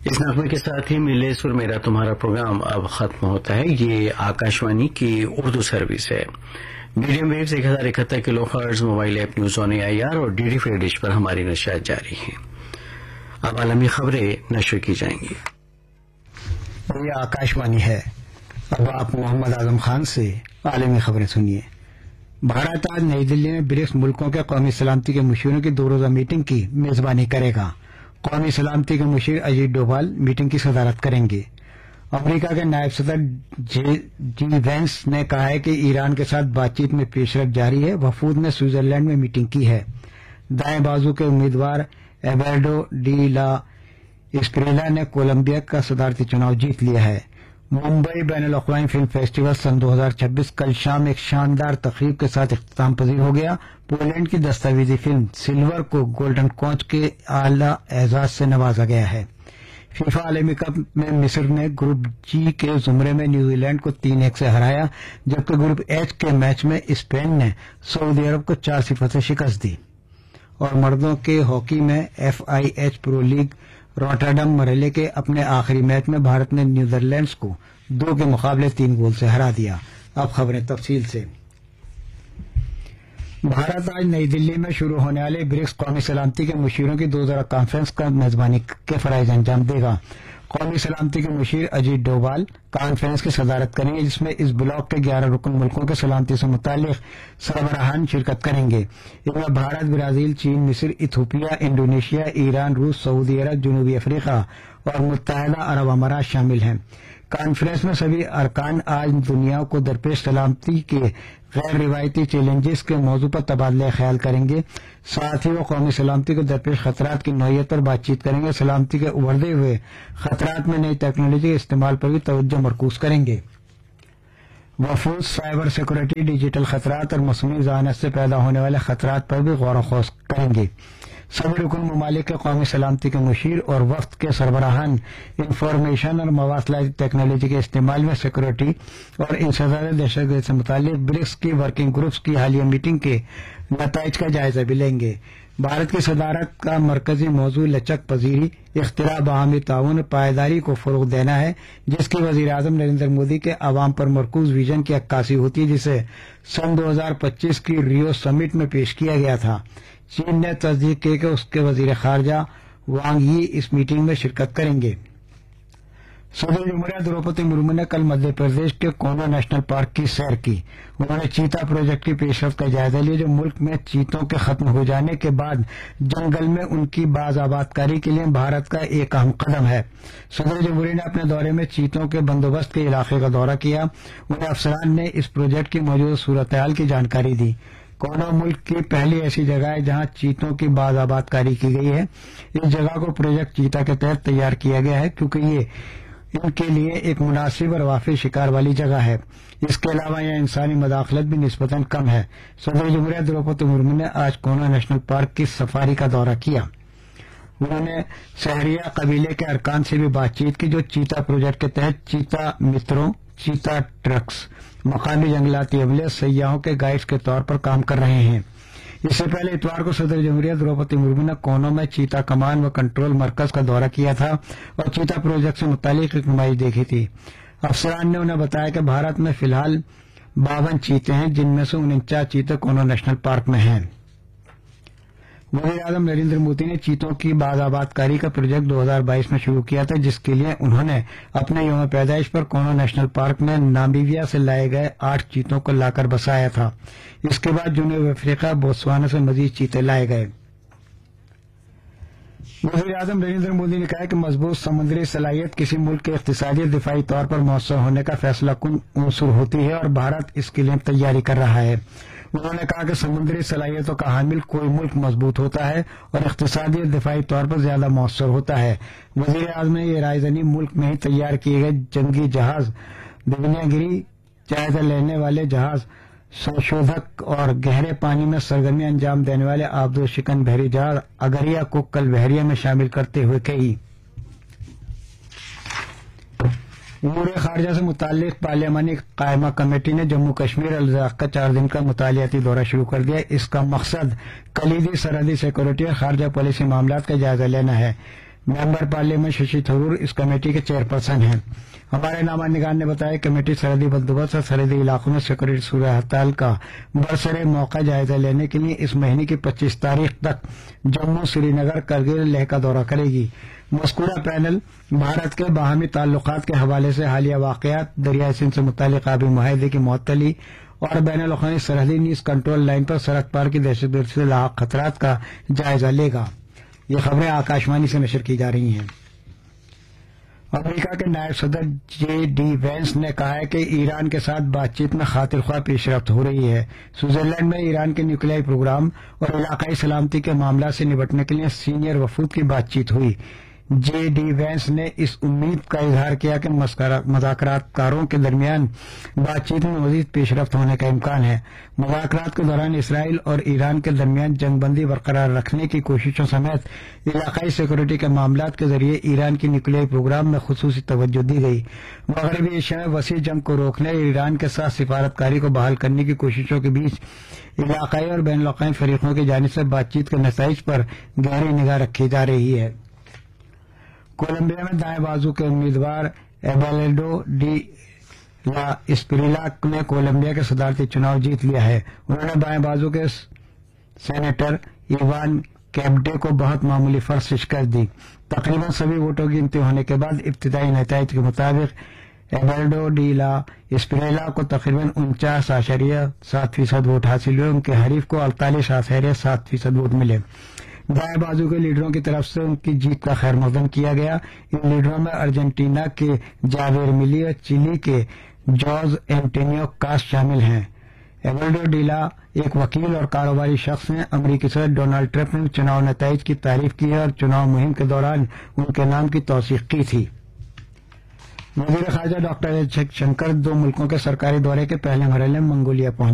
اس نغمے کے ساتھ ہی ملے سر میرا تمہارا پروگرام اب ختم ہوتا ہے. یہ آکاشوانی کی اردو سروس ہے. Medium views 1071 kilo hertz, mobile app news on AIR اور DD فری ڈش پر ہماری نشریات جاری ہیں. اب عالمی خبریں نشر کی جائیں گی. یہ آکاشوانی ہے. اب آپ محمد اعظم خان سے عالمی خبریں سنیے. بھارت آج نئی دلی میں برکس ملکوں کے قومی سلامتی کے مشیروں کی 2 روزہ میٹنگ کی میزبانی کرے گا. قومی سلامتی کے مشیر اجیت ڈوبھال میٹنگ کی صدارت کریں گے. امریکہ کے نائب صدر جی وینس نے کہا ہے کہ ایران کے ساتھ بات چیت میں پیش رفت جاری ہے. وفود نے سوئٹزرلینڈ میں میٹنگ کی ہے. دائیں بازو کے امیدوار ایبرڈو ڈی لا اسپریلا نے کولمبیا کا صدارتی چناؤ جیت لیا ہے. ممبئی بین الاقوامی فلم فیسٹیول سن 2026 کل شام ایک شاندار تقریب کے ساتھ اختتام پذیر ہو گیا. پولینڈ کی دستاویزی فلم سلور کو گولڈن کونچ کے اعلی اعزاز سے نوازا گیا ہے. فیفا عالمی کپ میں مصر نے گروپ جی کے زمرے میں نیوزی لینڈ کو 3-1 سے ہرایا، جبکہ گروپ ایچ کے میچ میں اسپین نے سعودی عرب کو 4-0 سے شکست دی. اور مردوں کے ہاکی میں FIH پرو لیگ روٹرڈم مرحلے کے اپنے آخری میچ میں بھارت نے نیدرلینڈز کو 2 کے مقابلے 3 گول سے ہرا دیا. اب خبریں تفصیل سے. بھارت آج نئی دلی میں شروع ہونے والے برکس قومی سلامتی کے مشیروں کی 2 روزہ کانفرنس کا میزبانی کے فرائض انجام دے گا. قومی سلامتی کے مشیر اجیت ڈوبھال کانفرنس کی صدارت کریں گے، جس میں اس بلاک کے 11 رکن ملکوں کے سلامتی سے متعلق سربراہان شرکت کریں گے. ان میں بھارت، برازیل، چین، مصر، ایتھوپیا، انڈونیشیا، ایران، روس، سعودی عرب، جنوبی افریقہ اور متحدہ عرب امارات شامل ہیں. کانفرنس میں سبھی ارکان آج دنیا کو درپیش سلامتی کے غیر روایتی چیلنجز کے موضوع پر تبادلہ خیال کریں گے. ساتھ ہی وہ قومی سلامتی کو درپیش خطرات کی نوعیت پر بات چیت کریں گے. سلامتی کے ابھرتے ہوئے خطرات میں نئی ٹیکنالوجی کے استعمال پر بھی توجہ مرکوز کریں گے. وفود سائبر سیکورٹی، ڈیجیٹل خطرات اور مصنوعی ذہانت سے پیدا ہونے والے خطرات پر بھی غور و خوض کریں گے. سبھی رکن ممالک کے قومی سلامتی کے مشیر اور وفد کے سربراہان انفارمیشن اور مواصلاتی ٹیکنالوجی کے استعمال میں سیکورٹی اور انسداد دہشت گردی سے متعلق برکس کی ورکنگ گروپس کی حالیہ میٹنگ کے نتائج کا جائزہ بھی لیں گے. بھارت کی صدارت کا مرکزی موضوع لچک پذیری، اختراع، باہمی تعاون، پائیداری کو فروغ دینا ہے، جس کی وزیر اعظم نریندر مودی کے عوام پر مرکوز ویژن کی عکاسی ہوتی ہے، جسے سن 2025 کی ریو سمٹ میں پیش کیا گیا تھا. چین نے تصدیق کی کہ اس کے وزیر خارجہ وانگ یی اس میٹنگ میں شرکت کریں گے. صدر جمہوریہ دروپدی مرمو نے کل مدھیہ پردیش کے کونو نیشنل پارک کی سیر کی. انہوں نے چیتا پروجیکٹ کی پیش رفت کا جائزہ لیا، جو ملک میں چیتوں کے ختم ہو جانے کے بعد جنگل میں ان کی باز آبادکاری کے لیے بھارت کا ایک اہم قدم ہے. صدر جمہوریہ نے اپنے دورے میں چیتوں کے بندوبست کے علاقے کا دورہ کیا. انہیں افسران نے اس پروجیکٹ کی موجودہ صورتحال کی جانکاری دی. کونو ملک کی پہلی ایسی جگہ ہے جہاں چیتوں کی باز آبادکاری کی گئی ہے. اس جگہ کو پروجیکٹ چیتا کے تحت تیار کیا گیا ہے کیونکہ یہ ان کے لیے ایک مناسب اور وافر شکار والی جگہ ہے. اس کے علاوہ یہاں انسانی مداخلت بھی نسبتاً کم ہے. صدر جمہوریہ دروپدی مرمو نے آج کونو نیشنل پارک کی سفاری کا دورہ کیا. انہوں نے سہریا قبیلے کے ارکان سے بھی بات چیت کی، جو چیتا پروجیکٹ کے تحت چیتا متروں، چیتا ٹرکس، مقامی جنگلاتی عملے، سیاحوں کے گائیڈز کے طور پر کام کر رہے ہیں. اس سے پہلے اتوار کو صدر جمہوریہ دروپدی مرمو نے کونو میں چیتا کمان و کنٹرول مرکز کا دورہ کیا تھا اور چیتا پروجیکٹ سے متعلق ایک نمائش دیکھی تھی. افسران نے انہیں بتایا کہ بھارت میں فی الحال 52 چیتے ہیں، جن میں سے 49 چیتے کونو نیشنل پارک میں ہیں. وزیر اعظم نریندر مودی نے چیتوں کی باز آبادکاری کا پروجیکٹ 2022 میں شروع کیا تھا، جس کے لیے انہوں نے اپنے یوم پیدائش پر کونو نیشنل پارک میں نامبیبیا سے لائے گئے 8 چیتوں کو لا کر بسایا تھا. اس کے بعد جنوبی افریقہ، بوتسوانا سے مزید چیتے لائے گئے. وزیر اعظم نریندر مودی نے کہا کہ مضبوط سمندری صلاحیت کسی ملک کے اقتصادی اور دفاعی طور پر مؤثر ہونے کا فیصلہ کن عنصر ہوتی ہے اور بھارت اس کے لیے تیاری کر رہا ہے. انہوں نے کہا کہ سمندری صلاحیتوں کا حامل کوئی ملک مضبوط ہوتا ہے اور اقتصادی اور دفاعی طور پر زیادہ مؤثر ہوتا ہے. وزیر اعظم نے یہ رائے دہی ملک میں ہی تیار کیے گئے جنگی جہاز دیوناگری، جائزہ لینے والے جہاز، سنشودھک اور گہرے پانی میں سرگرمی انجام دینے والے آبدوشکن بحری جہاز اگریا کو کل بحریہ میں شامل کرتے ہوئے کہی. امور خارجہ سے متعلق پارلیمانی قائمہ کمیٹی نے جموں کشمیر اور لداخ کا 4 دن کا مطالعاتی دورہ شروع کر دیا. اس کا مقصد کلیدی سرحدی سیکورٹی اور خارجہ پالیسی معاملات کا جائزہ لینا ہے. मेंबर पार्लियामेंट शशि थरूर इस कमेटी के चेयरपर्सन हैं। हमारे नामा निगार ने बताया कमेटी सरहदी बंदोबस्त और सरहदी इलाकों में सिक्योरिटी सूरत हाल का बरसरे मौका जायजा लेने के लिए इस महीने की 25 तारीख तक जम्मू, श्रीनगर, करगिल, लेह का दौरा करेगी। मज़कूरा पैनल भारत के बाहमी ताल्लुकात के हवाले से हालिया वाक़यात, दरियाई सिंध से मुतालिक आबी मुआहदे की मुअत्तली और बैनुल-अक़वामी सरहदी नीज़ कंट्रोल लाइन पर सड़क पार की दहशतगर्दी से लाहक खतरात का जायजा लेगा। ये खबरें आकाशवाणी से नशर की जा रही हैं। अमेरिका के नायब सदर जे.डी. वेंस ने कहा है कि ईरान के साथ बातचीत में खातिरख्वाह पेशरफ्त हो रही है। स्विट्जरलैंड में ईरान के न्यूक्लियर प्रोग्राम और इलाकाई सलामती के मामला से निपटने के लिए सीनियर वफूद की बातचीत हुई। जे.डी. वेंस ने इस उम्मीद का इजहार किया कि मुज़ाकरातकारों के दरमियान बातचीत में मजीद पेशरफ्त होने का इम्कान है। मुज़ाकरात के दौरान इसराइल और ईरान के दरमियान जंगबंदी बरकरार रखने की कोशिशों समेत इलाकाई सिक्योरिटी के मामलात के जरिए ईरान की न्यूक्लियर प्रोग्राम में खुसूसी तवज्जो दी गई। मगरबी एशिया में वसी जंग को रोकने और ईरान के साथ सिफारतकारी को बहाल करने की कोशिशों के बीच इलाकाई और बैनुल-अक़वामी फरीकों की जानिब से बातचीत के नताइज पर गहरी निगाह रखी जा रही है। कोलंबिया में दाएं बाजू के उम्मीदवार एबेलार्डो डी ला एस्प्रिला ने कोलंबिया के सदारती चुनाव जीत लिया है। उन्होंने बाएं बाजू के सेनेटर इवान कैब्डे को बहुत मामूली फर्क से शिकस्त दी। तकरीबन सभी वोटों की गिनती होने के बाद इब्तिदाई नताइज के मुताबिक एबेलार्डो डी ला एस्प्रिला को तकरीबन 49.7% वोट हासिल हुए। उनके हरीफ को 48.7% वोट मिले। दाएं बाजू के लीडरों की तरफ से उनकी जीत का खैर मकदम किया गया। इन लीडरों में अर्जेंटीना के जावेर मिली और चिली के जॉर्ज एंटोनियो कास्ट शामिल हैं। एबेलार्डो डी ला एक वकील और कारोबारी शख्स हैं। अमरीकी सदर डोनाल्ड ट्रंप ने चुनाव नताइज की तारीफ की है और चुनाव मुहिम के दौरान उनके नाम की तौसीक की थी। वज़ीर ख़ारजा डॉक्टर एस. जयशंकर 2 मुल्कों के सरकारी दौरे के पहले मरहले में मंगोलिया पहुंचे।